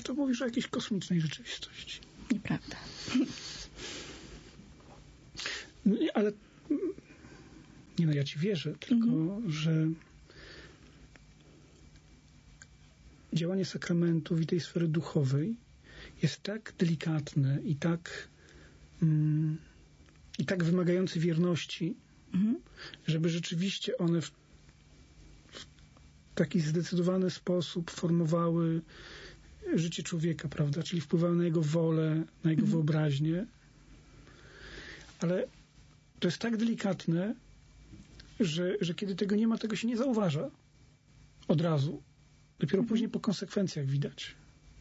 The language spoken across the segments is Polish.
to mówisz o jakiejś kosmicznej rzeczywistości. Nieprawda. Nie, ale nie no, ja ci wierzę, tylko że działanie sakramentów i tej sfery duchowej jest tak delikatne i tak wymagające wierności, żeby rzeczywiście one w taki zdecydowany sposób formowały życie człowieka, prawda? Czyli wpływały na jego wolę, na jego wyobraźnię. Ale to jest tak delikatne, że kiedy tego nie ma, tego się nie zauważa od razu. Dopiero później po konsekwencjach widać.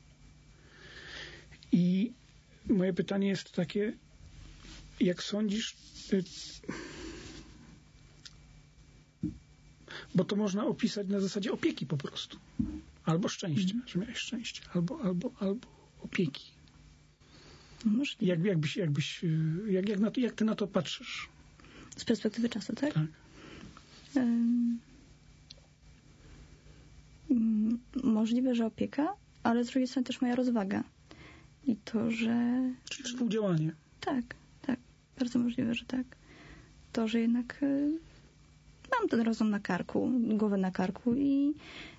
I moje pytanie jest takie, jak sądzisz, bo to można opisać na zasadzie opieki po prostu. Albo szczęścia, że miałeś szczęście. Albo opieki. Jak ty na to patrzysz? Z perspektywy czasu, tak? Tak. Możliwe, że opieka, ale z drugiej strony też moja rozwaga. I to, że... Czyli współdziałanie. Tak. Bardzo możliwe, że tak. To, że jednak mam ten rozum na karku, głowę na karku i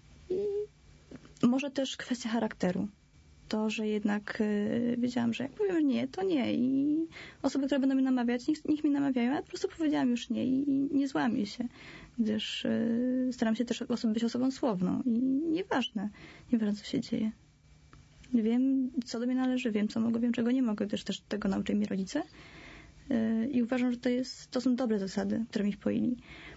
może też kwestia charakteru. To, że jednak wiedziałam, że jak powiem nie, to nie. I osoby, które będą mnie namawiać, niech mi namawiają, ale po prostu powiedziałam już nie i nie złamię się. Gdyż staram się też być osobą słowną i nieważne, co się dzieje. Wiem, co do mnie należy, wiem, co mogę, wiem, czego nie mogę, gdyż też tego nauczyli mnie rodzice. I uważam, że to są dobre zasady, które mi wpoili.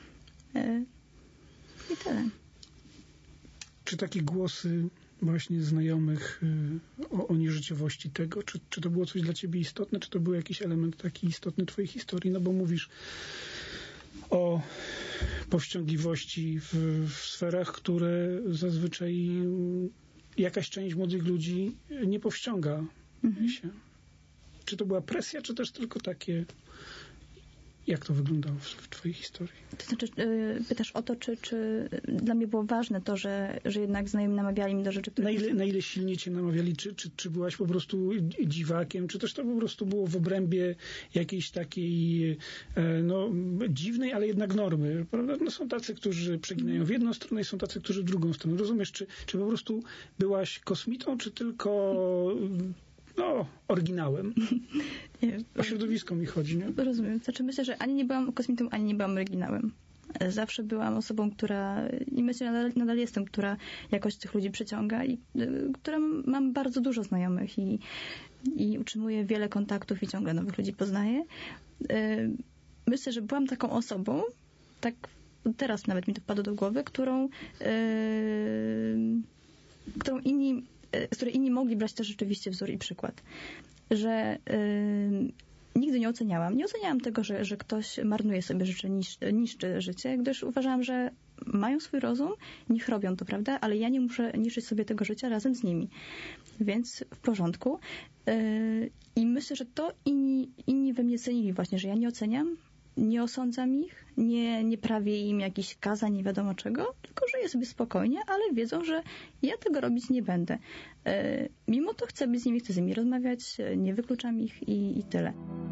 I tyle. Czy takie głosy właśnie znajomych o nieżyciowości tego, czy to było coś dla ciebie istotne, czy to był jakiś element taki istotny twojej historii? No bo mówisz o powściągliwości w sferach, które zazwyczaj jakaś część młodych ludzi nie powściąga się. Czy to była presja, czy też tylko takie... Jak to wyglądało w twojej historii? To znaczy, pytasz o to, czy dla mnie było ważne to, że jednak znajomi namawiali mnie do rzeczy, które... Na ile silnie cię namawiali? Czy byłaś po prostu dziwakiem? Czy też to po prostu było w obrębie jakiejś takiej dziwnej, ale jednak normy? Prawda? No są tacy, którzy przeginają w jedną stronę i są tacy, którzy w drugą stronę. Rozumiesz? Czy po prostu byłaś kosmitą, czy tylko... oryginałem. O środowisko mi chodzi, nie? Rozumiem. Znaczy myślę, że ani nie byłam kosmitą, ani nie byłam oryginałem. Zawsze byłam osobą, która, i myślę, nadal jestem, która jakoś tych ludzi przyciąga i która mam bardzo dużo znajomych i utrzymuję wiele kontaktów i ciągle nowych ludzi poznaję. Myślę, że byłam taką osobą, tak teraz nawet mi to wpadło do głowy, z której inni mogli brać też rzeczywiście wzór i przykład. Że nigdy nie oceniałam. Nie oceniałam tego, że ktoś marnuje sobie życie, niszczy życie, gdyż uważałam, że mają swój rozum, niech robią to, prawda? Ale ja nie muszę niszczyć sobie tego życia razem z nimi. Więc w porządku. I myślę, że to inni we mnie cenili właśnie, że ja nie oceniam, nie osądzam ich, nie prawię im jakichś kazań, nie wiadomo czego, tylko żyję sobie spokojnie, ale wiedzą, że ja tego robić nie będę. Mimo to chcę być z nimi, chcę z nimi rozmawiać, nie wykluczam ich i tyle.